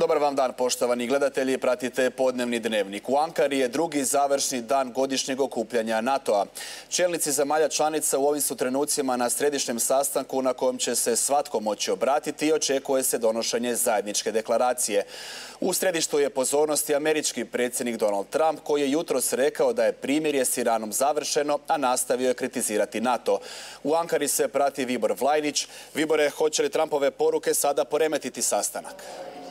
Dobar vam dan, poštovani gledatelji, pratite Podnevni dnevnik. U Ankari je drugi završni dan godišnjeg okupljanja NATO-a. Čelnici zemalja članica u ovim su trenucima na središnjem sastanku na kojem će se svatko moći obratiti i očekuje se donošenje zajedničke deklaracije. U središtu je pozornosti američki predsjednik Donald Trump, koji je jutros rekao da je primirje s Iranom završeno, a nastavio je kritizirati NATO. U Ankari se prati Vibor Vlajnić. Vibore, hoće li Trumpove poruke sada poremetiti sastanak?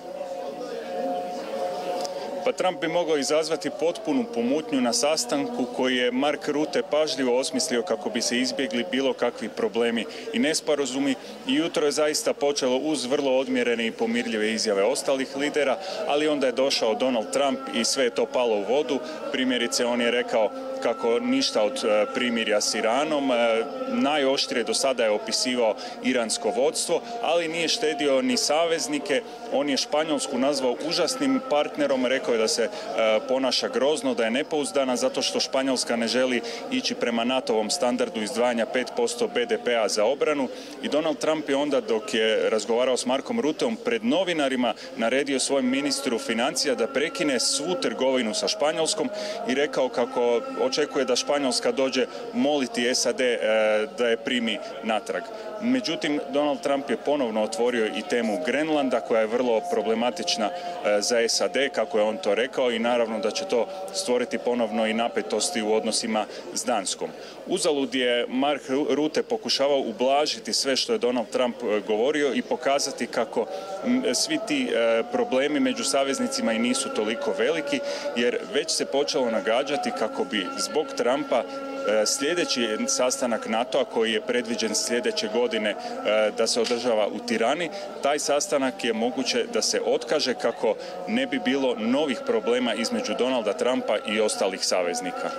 Pa Trump bi mogao izazvati potpunu pomutnju na sastanku koji je Mark Rutte pažljivo osmislio kako bi se izbjegli bilo kakvi problemi i nesporazumi. I jutro je zaista počelo uz vrlo odmjerene i pomirljive izjave ostalih lidera, ali onda je došao Donald Trump i sve je to palo u vodu. Primjerice, on je rekao kako ništa od primirja s Iranom. Najoštrije do sada je opisivao iransko vodstvo, ali nije štedio ni saveznike. On je Španjolsku nazvao užasnim partnerom, rekao je da se ponaša grozno, da je nepouzdana zato što Španjolska ne želi ići prema NATO-ovom standardu izdvajanja 5% BDP-a za obranu. I Donald Trump je onda, dok je razgovarao s Markom Rutteom, pred novinarima naredio svojem ministru financija da prekine svu trgovinu sa Španjolskom i rekao kako očekuje da Španjolska dođe moliti SAD da je primi natrag. Međutim, Donald Trump je ponovno otvorio i temu Grenlanda, koja je vrlo problematična za SAD, kako je on to rekao, i naravno da će to stvoriti ponovno i napetosti u odnosima s Danskom. Uzalud je Mark Rutte pokušavao ublažiti sve što je Donald Trump govorio i pokazati kako svi ti problemi među saveznicima i nisu toliko veliki, jer već se počelo nagađati kako bi zbog Trumpa sljedeći sastanak NATO-a, koji je predviđen sljedeće godine da se održava u Tirani, taj sastanak je moguće da se otkaže kako ne bi bilo novih problema između Donalda Trumpa i ostalih saveznika.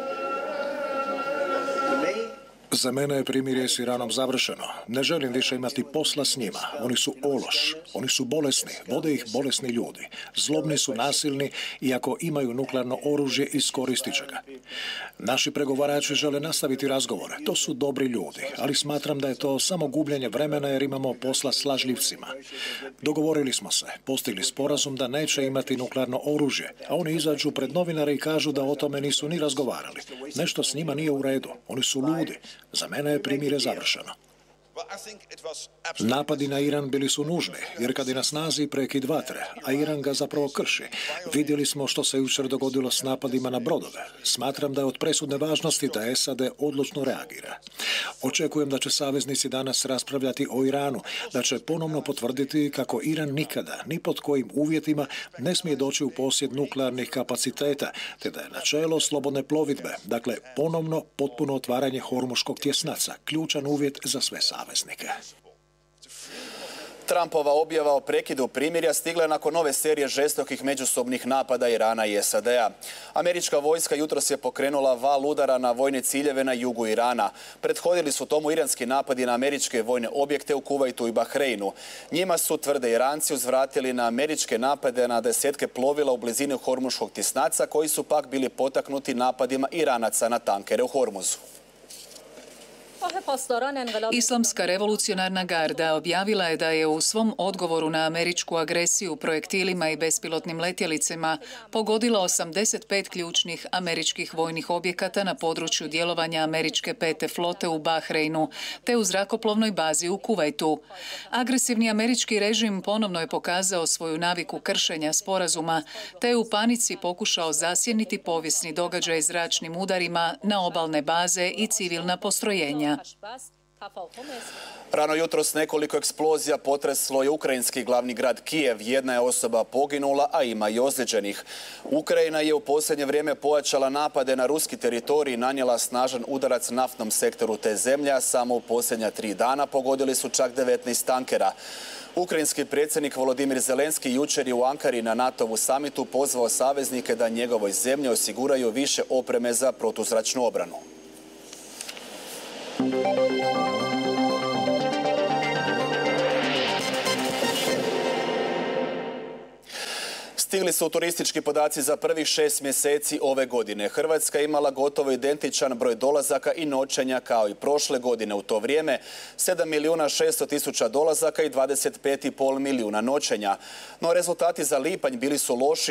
Za mene je primirje s Iranom završeno. Ne želim više imati posla s njima. Oni su ološ. Oni su bolesni. Vode ih bolesni ljudi. Zlobni su, nasilni i ako imaju nuklearno oružje, iskoristit će ga. Naši pregovarači žele nastaviti razgovore. To su dobri ljudi, ali smatram da je to samo gubljenje vremena jer imamo posla s lažljivcima. Dogovorili smo se, postigli sporazum da neće imati nuklearno oružje, a oni izađu pred novinare i kažu da o tome nisu ni razgovarali. Nešto s njima nije u redu. Oni su ludi. Za mene je primirje završeno. Napadi na Iran bili su nužni, jer kad je na snazi prekid vatre, a Iran ga zapravo krši. Vidjeli smo što se jučer dogodilo s napadima na brodove. Smatram da je od presudne važnosti da SAD odlučno reagira. Očekujem da će saveznici danas raspravljati o Iranu, da će ponovno potvrditi kako Iran nikada, ni pod kojim uvjetima, ne smije doći u posjed nuklearnih kapaciteta, te da je načelo slobodne plovidbe, dakle ponovno potpuno otvaranje Hormuškog tjesnaca, ključan uvjet za sve saveznike. Trumpova objava o prekidu primirja stigla je nakon nove serije žestokih međusobnih napada Irana i SAD-a. Američka vojska jutros je pokrenula val udara na vojne ciljeve na jugu Irana. Prethodili su tomu iranski napadi na američke vojne objekte u Kuvajtu i Bahreinu. Njima su, tvrde Iranci, uzvratili na američke napade na desetke plovila u blizini Hormuškog tjesnaca, koji su pak bili potaknuti napadima Iranaca na tankere u Hormuzu. Islamska revolucionarna garda objavila je da je u svom odgovoru na američku agresiju projektilima i bespilotnim letjelicama pogodila 85 ključnih američkih vojnih objekata na području djelovanja američke 5. flote u Bahreinu te u zrakoplovnoj bazi u Kuvajtu. Agresivni američki režim ponovno je pokazao svoju naviku kršenja sporazuma te je u panici pokušao zasjeniti povijesni događaj zračnim udarima na obalne baze i civilna postrojenja. Rano jutros nekoliko eksplozija potreslo je ukrajinski glavni grad Kijev. Jedna je osoba poginula, a ima i ozlijeđenih. Ukrajina je u posljednje vrijeme pojačala napade na ruski teritorij i nanijela snažan udarac naftnom sektoru te zemlje, a samo u posljednja 3 dana pogodili su čak 19 tankera. Ukrajinski predsjednik Volodimir Zelenski jučer je u Ankari na NATO-vu samitu pozvao saveznike da njegovoj zemlji osiguraju više opreme za protuzračnu obranu. Stigli su turistički podaci za prvih 6 mjeseci ove godine. Hrvatska je imala gotovo identičan broj dolazaka i noćenja kao i prošle godine. U to vrijeme 7.600.000 dolazaka i 25,5 milijuna noćenja. No rezultati za lipanj bili su loši.